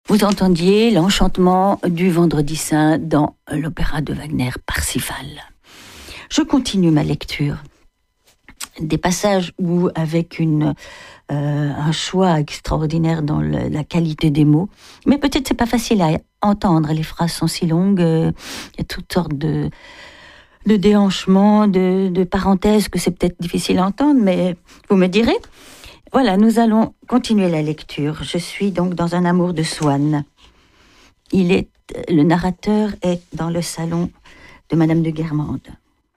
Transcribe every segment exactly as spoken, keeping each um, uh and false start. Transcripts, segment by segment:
vous entendiez l'enchantement du Vendredi Saint dans l'opéra de Wagner Parsifal. Je continue ma lecture. Des passages où, avec une, euh, un choix extraordinaire dans le, la qualité des mots, mais peut-être c'est pas facile à entendre, les phrases sont si longues, euh, il y a toutes sortes de, de déhanchements, de, de parenthèses que c'est peut-être difficile à entendre, mais vous me direz. Voilà, nous allons continuer la lecture. Je suis donc dans Un amour de Swann. Il est, le narrateur est dans le salon de Madame de Guermantes.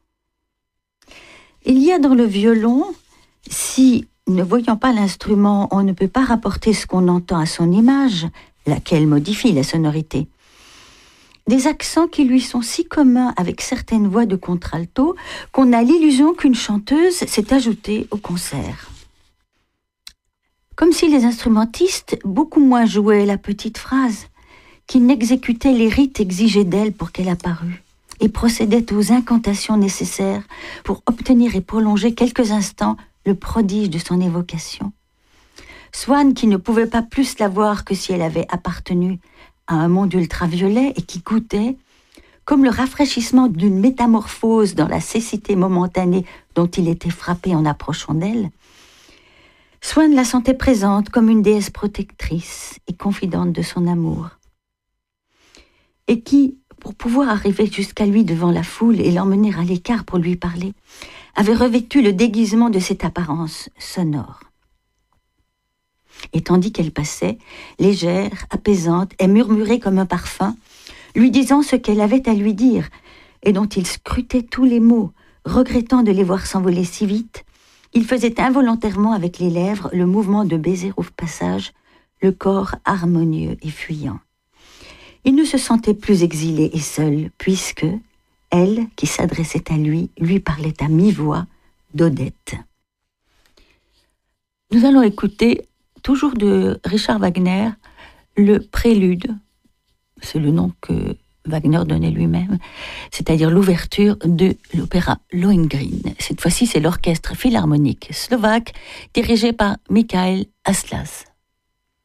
Il y a dans le violon, si, ne voyant pas l'instrument, on ne peut pas rapporter ce qu'on entend à son image, laquelle modifie la sonorité, des accents qui lui sont si communs avec certaines voix de contralto qu'on a l'illusion qu'une chanteuse s'est ajoutée au concert. Comme si les instrumentistes beaucoup moins jouaient la petite phrase, qu'ils n'exécutaient les rites exigés d'elle pour qu'elle apparût, et procédaient aux incantations nécessaires pour obtenir et prolonger quelques instants le prodige de son évocation. Swann, qui ne pouvait pas plus la voir que si elle avait appartenu à un monde ultraviolet et qui goûtait, comme le rafraîchissement d'une métamorphose dans la cécité momentanée dont il était frappé en approchant d'elle, Swann la sentait présente comme une déesse protectrice et confidente de son amour, et qui, pour pouvoir arriver jusqu'à lui devant la foule et l'emmener à l'écart pour lui parler, avait revêtu le déguisement de cette apparence sonore. Et tandis qu'elle passait, légère, apaisante et murmurée comme un parfum, lui disant ce qu'elle avait à lui dire, et dont il scrutait tous les mots, regrettant de les voir s'envoler si vite, il faisait involontairement avec les lèvres le mouvement de baiser au passage, le corps harmonieux et fuyant. Il ne se sentait plus exilé et seul, puisque, elle, qui s'adressait à lui, lui parlait à mi-voix d'Odette. Nous allons écouter, toujours de Richard Wagner, le prélude, c'est le nom que Wagner donnait lui-même, c'est-à-dire l'ouverture de l'opéra Lohengrin. Cette fois-ci, c'est l'orchestre philharmonique slovaque dirigé par Mikhail Aslas.